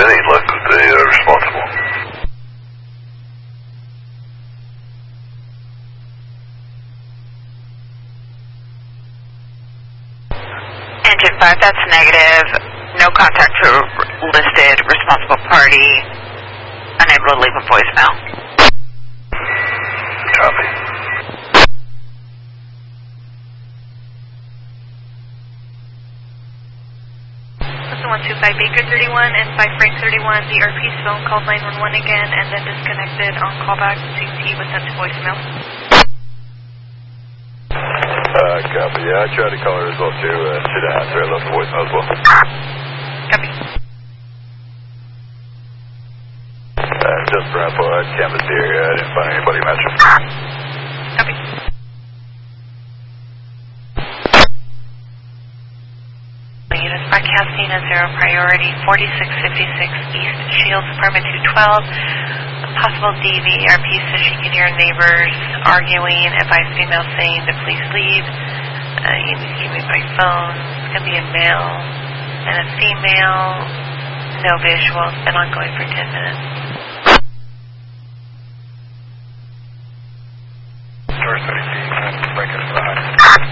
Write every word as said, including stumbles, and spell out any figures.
many left that they are responsible. Engine five, that's negative. No contact for listed responsible party. Unable to leave a voicemail. Copy. one two five Baker thirty-one and five Frank thirty-one, the Airpiece phone called nine one one again and then disconnected on callback. C T was sent to voicemail. Uh, copy. Yeah, I tried to call her as well too. Uh, she didn't answer. I left a voicemail as well. Copy. Uh, just for info, I canvassed the area. I didn't find anybody matching. Copy. Units broadcasting a zero priority, forty-six fifty-six East Shields, apartment two twelve. Possible D V. Our piece says she can hear neighbors arguing. Advice female saying to please leave. Uh, you need to give me my phone. It's going to be a male and a female. No visual. It's been ongoing for ten minutes.